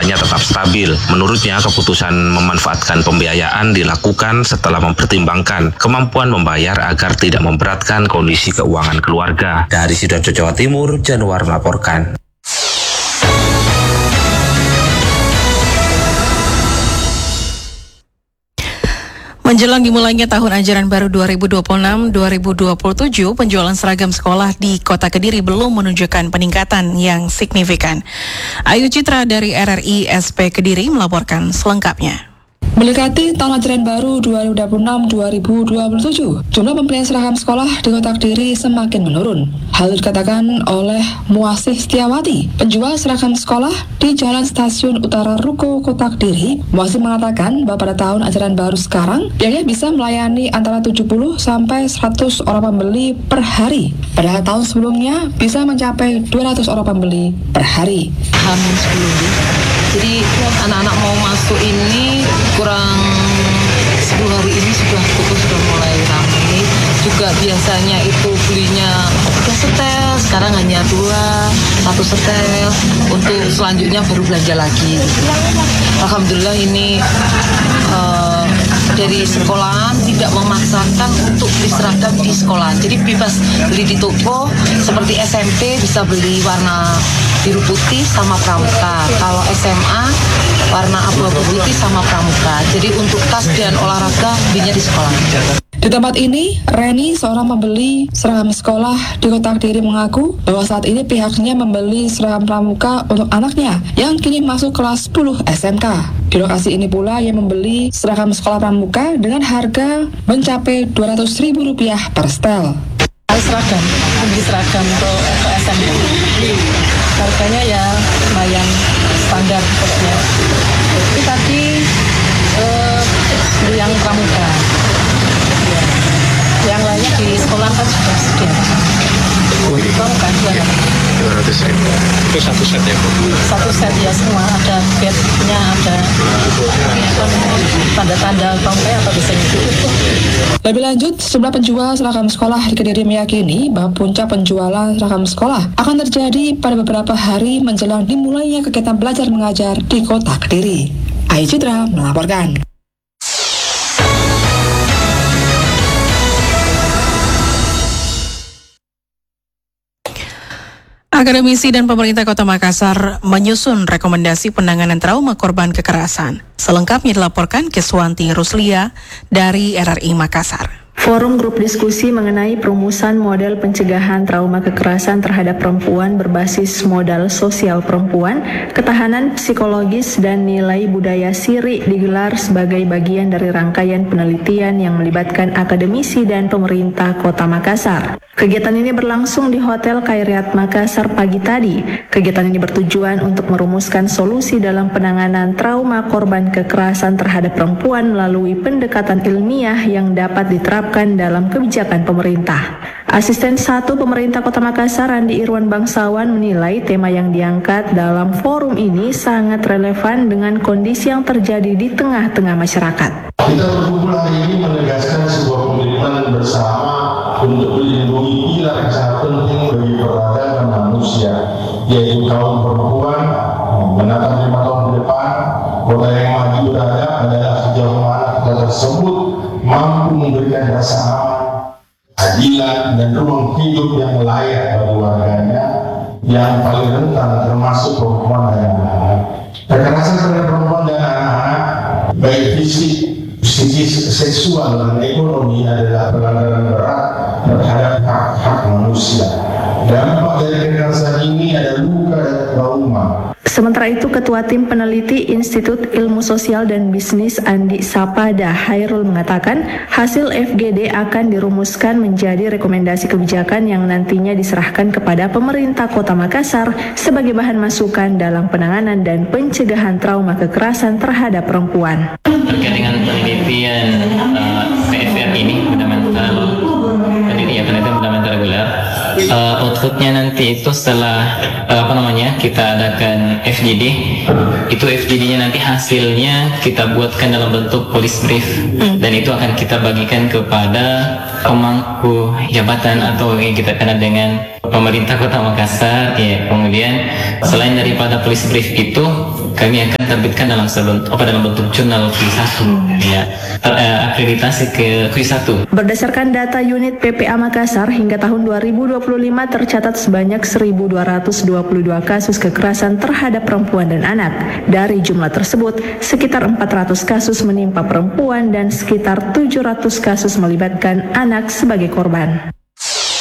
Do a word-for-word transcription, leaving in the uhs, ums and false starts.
harganya tetap stabil. Menurutnya, keputusan memanfaatkan pembiayaan dilakukan setelah mempertimbangkan kemampuan membayar agar tidak memberatkan kondisi keuangan keluarga. Dari Sidoarjo, Jawa Timur, Januar melaporkan. Menjelang dimulainya tahun ajaran baru dua ribu dua puluh enam dua ribu dua puluh tujuh, penjualan seragam sekolah di Kota Kediri belum menunjukkan peningkatan yang signifikan. Ayu Citra dari R R I S P Kediri melaporkan selengkapnya. Mendekati tahun ajaran baru dua ribu dua puluh enam dua ribu dua puluh tujuh, jumlah pembelian seragam sekolah di Kota Kediri semakin menurun. Hal itu dikatakan oleh Muasih Setiawati, penjual seragam sekolah di Jalan Stasiun Utara Ruko, Kota Kediri. Muasih mengatakan bahwa pada tahun ajaran baru sekarang, dia bisa melayani antara tujuh puluh sampai seratus orang pembeli per hari. Padahal tahun sebelumnya bisa mencapai dua ratus orang pembeli per hari. Hamin sebelumnya. Jadi anak-anak mau masuk ini kurang sepuluh hari ini sudah toko sudah mulai ramai. Juga biasanya itu belinya udah setel, sekarang hanya dua, satu setel. Untuk selanjutnya baru belanja lagi. Alhamdulillah ini uh, dari sekolahan tidak memaksakan untuk beli seragam di sekolah. Jadi bebas beli di toko, seperti S M P bisa beli warna biru putih sama pramuka. Kalau S M A warna abu-abu putih sama pramuka. Jadi untuk tas dan olahraga belinya di sekolah. Di tempat ini, Reni, seorang pembeli seragam sekolah di Kota Kediri, mengaku bahwa saat ini pihaknya membeli seragam pramuka untuk anaknya yang kini masuk kelas sepuluh S M K. Di lokasi ini pula ia membeli seragam sekolah pramuka dengan harga mencapai dua ratus ribu rupiah per setel. Seragam, beli seragam untuk ke S M K. Harganya ya lumayan standar pokoknya. Tapi tadi eh, beli yang pramuka. Ya. Yang lainnya di sekolah kan sudah sedia. Pramuka dua ratus ribu. Itu satu set ya Bu? Satu set ya, semua ada bednya, ada tanda-tanda pramuka atau biasanya itu. Lebih lanjut, sejumlah penjual seragam sekolah di Kediri meyakini bahwa puncak penjualan seragam sekolah akan terjadi pada beberapa hari menjelang dimulainya kegiatan belajar mengajar di Kota Kediri. Ayu Citra melaporkan. Akademisi dan pemerintah Kota Makassar menyusun rekomendasi penanganan trauma korban kekerasan. Selengkapnya dilaporkan Keswanti Ruslia dari R R I Makassar. Forum grup diskusi mengenai perumusan model pencegahan trauma kekerasan terhadap perempuan berbasis modal sosial perempuan, ketahanan psikologis, dan nilai budaya siri digelar sebagai bagian dari rangkaian penelitian yang melibatkan akademisi dan pemerintah Kota Makassar. Kegiatan ini berlangsung di Hotel Khairiat Makassar pagi tadi. Kegiatan ini bertujuan untuk merumuskan solusi dalam penanganan trauma korban kekerasan terhadap perempuan melalui pendekatan ilmiah yang dapat diterapkan dalam kebijakan pemerintah. Asisten satu Pemerintah Kota Makassar, Andi Irwan Bangsawan, menilai tema yang diangkat dalam forum ini sangat relevan dengan kondisi yang terjadi di tengah-tengah masyarakat. Kita berkumpul hari ini menegaskan sebuah komitmen bersama untuk melindungi pilar yang sangat penting bagi peradaban manusia, yaitu kaum perempuan. Menatap lima tahun ke depan, kota yang maju beradab adalah sejauh mana kota tersebut mampu memberikan rasa aman, keadilan, dan ruang hidup yang layak bagi warganya yang paling rentan, termasuk perempuan dan anak-anak. Kekerasan terhadap perempuan dan anak-anak, baik fisik, psikis, seksual, dan ekonomi adalah pelanggaran berat terhadap hak-hak manusia. Dampak dari kekerasan ini ada luka dan trauma. Sementara itu, Ketua Tim Peneliti Institut Ilmu Sosial dan Bisnis Andi Sapada Hairul mengatakan hasil F G D akan dirumuskan menjadi rekomendasi kebijakan yang nantinya diserahkan kepada pemerintah Kota Makassar sebagai bahan masukan dalam penanganan dan pencegahan trauma kekerasan terhadap perempuan. Terkait dengan penelitian uh, P F R ini, fundamental penelitian penelitian fundamental reguler, uh, outputnya nanti itu setelah uh, apa namanya kita adakan F G D, itu F G D-nya nanti hasilnya kita buatkan dalam bentuk police brief, dan itu akan kita bagikan kepada pemangku jabatan atau yang kita kenal dengan pemerintah Kota Makassar, ya. Kemudian selain daripada police brief itu, kami akan terbitkan dalam sebentuk, apa dalam bentuk jurnal Q satu, ya, ter, eh, akreditasi ke Q satu. Berdasarkan data unit P P A Makassar, hingga tahun dua ribu dua puluh lima tercatat sebanyak seribu dua ratus dua puluh dua kasus kekerasan terhadap perempuan dan anak. Dari jumlah tersebut, sekitar empat ratus kasus menimpa perempuan dan sekitar tujuh ratus kasus melibatkan anak sebagai korban.